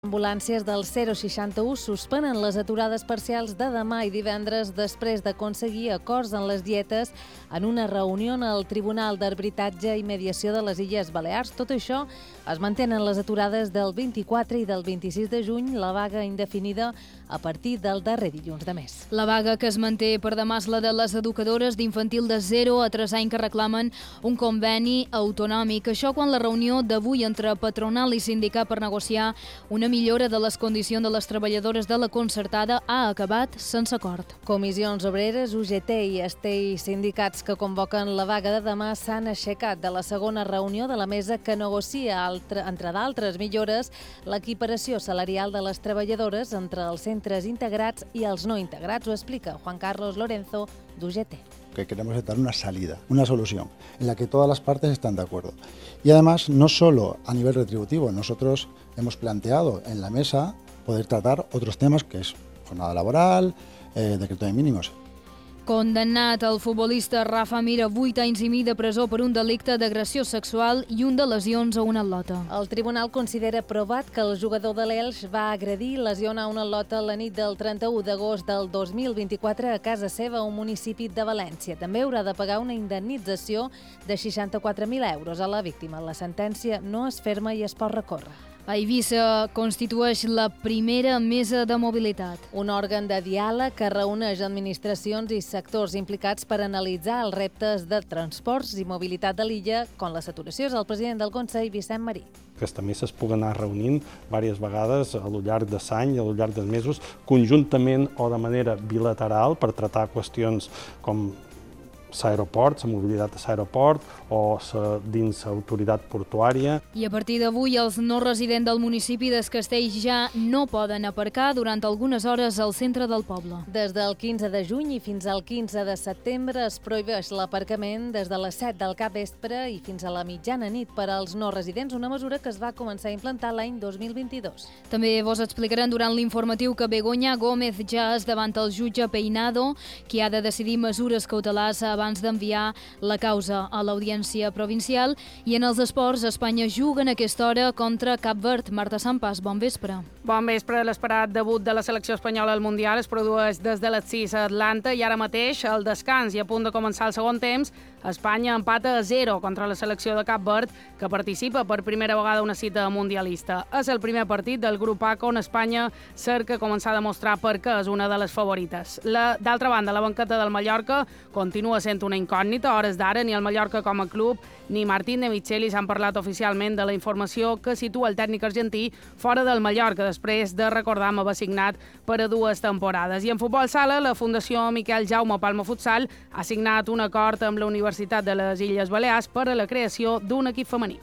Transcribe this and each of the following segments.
Ambulàncies del 061 suspenen les aturades parcials de demà i divendres després d'aconseguir acords en les dietes en una reunió al Tribunal d'Arbitratge i Mediació de les Illes Balears. Tot això, es mantenen les aturades del 24 i del 26 de juny, la vaga indefinida a partir del darrer dilluns de mes. La vaga que es manté per demà és la de les educadores d'infantil de 0 a 3 anys que reclamen un conveni autonòmic. Això quan la reunió d'avui entre patronal i sindicat per negociar una millora de les condicions de les treballadores de la concertada ha acabat sense acord. Comissions obreres, UGT i STI sindicats que convoquen la vaga de demà s'han aixecat de la segona reunió de la mesa que negocia, entre d'altres millores, l'equiparació salarial de les treballadores entre els centres integrats y els no integrats. Lo explica Juan Carlos Lorenzo, d'UGT. Que queremos dar una salida, una solución en la que todas las partes están de acuerdo. Y además, no solo a nivel retributivo, nosotros hemos planteado en la mesa poder tratar otros temas que es jornada laboral, decreto de mínimos. Condemnat el futbolista Rafa Mir a 8 anys i mig de presó per un delicte d'agressió sexual i un de lesions a un atleta. El tribunal considera provat que el jugador de l'Elx va agredir i lesionar un atleta la nit del 31 d'agost del 2024 a casa seva a un municipi de València. També haurà de pagar una indemnització de 64.000 euros a la víctima. La sentència no es ferma i es pot recórrer. A Eivissa constitueix la primera mesa de mobilitat. Un òrgan de diàleg que reuneix administracions i sectors implicats per analitzar els reptes de transports i mobilitat de l'illa, com la saturació. És el president del Consell, Vicent Marí. Aquesta mesa es pugui anar reunint diverses vegades al llarg de l'any i al llarg dels mesos, conjuntament o de manera bilateral per tractar qüestions com l'aeroport, la mobilitat de l'aeroport o dins l'autoritat portuària. I a partir d'avui els no residents del municipi d'Es Castell ja no poden aparcar durant algunes hores al centre del poble. Des del 15 de juny i fins al 15 de setembre es prohibeix l'aparcament des de les 7 del capvespre i fins a la mitjana nit per als no residents, una mesura que es va començar a implantar l'any 2022. També vos explicaran durant l'informatiu que Begoña Gómez ja és davant el jutge Peinado, qui ha de decidir mesures cautelars abans d'enviar la causa a l'Audiència Provincial. I en els esports, Espanya juga en aquesta hora contra Cap Verd. Marta Sampas, bon vespre. Bon vespre. L'esperat debut de la selecció espanyola al Mundial es produeix des de les 6 a Atlanta i ara mateix, al descans i a punt de començar el segon temps, Espanya empata a 0 contra la selecció de Cap Verd, que participa per primera vegada a una cita mundialista. És el primer partit del grup A on Espanya cerca començar a demostrar per què és una de les favorites. D'altra banda, la banqueta del Mallorca continua sent una incògnita. A hores d'ara, ni el Mallorca com a club ni Martín de Michelis han parlat oficialment de la informació que situa el tècnic argentí fora del Mallorca, després de recordar haver signat per a 2 temporades. I en futbol sala, la Fundació Miquel Jaume Palma Futsal ha signat un acord amb la Universitat de les Illes Balears per a la creació d'un equip femení.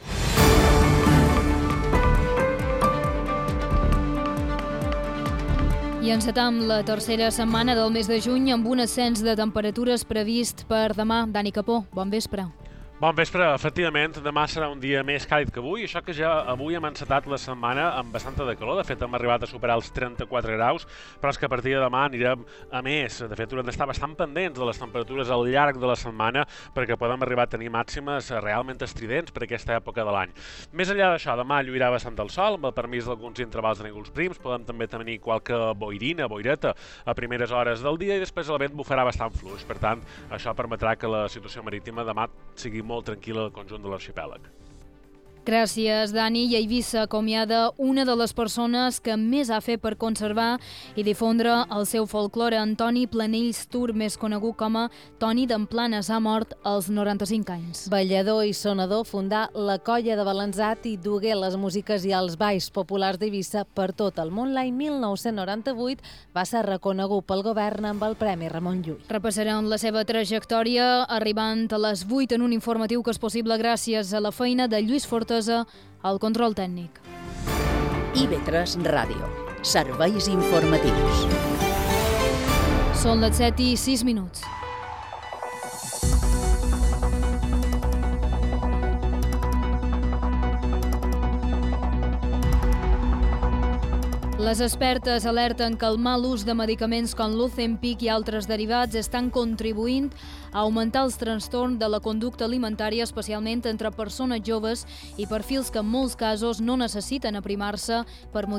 I encetam la tercera setmana del mes de juny amb un ascens de temperatures previst per demà. Dani Capó, bon vespre. Bon vespre, efectivament, demà serà un dia més càlid que avui, això que ja avui hem encetat la setmana amb bastanta de calor, de fet hem arribat a superar els 34 graus, però és que a partir de demà anirem a més, de fet haurem d'estar bastant pendents de les temperatures al llarg de la setmana perquè podem arribar a tenir màximes realment estridents per aquesta època de l'any. Més enllà d'això, demà lluirà bastant el sol, amb el permís d'alguns intervals de núvols prims, podem també tenir qualque boireta a primeres hores del dia i després el vent bufarà bastant fluix, per tant, això permetrà que la situació marítima demà sigui molt tranquil·la al conjunt de l'arxipèlag. Gràcies, Dani. I a Eivissa acomiada una de les persones que més ha fet per conservar i difondre el seu folklore. Antoni Planells Tur, més conegut com a Toni d'en Planes, ha mort als 95 anys. Ballador i sonador, fundà la Colla de Balanzat i dugué les músiques i els balls populars d'Eivissa per tot el món. L'any 1998 va ser reconegut pel govern amb el Premi Ramon Llull. Repassarem la seva trajectòria arribant a les 8 en un informatiu que és possible gràcies a la feina de Lluís Fortes al control tècnic. IB3 Ràdio. Serveis informatius. Són les 7:06. Les expertes alerten que el mal ús de medicaments com l'Ozempic i altres derivats estan contribuint a augmentar els trastorns de la conducta alimentària, especialment entre persones joves i perfils que en molts casos no necessiten aprimar-se per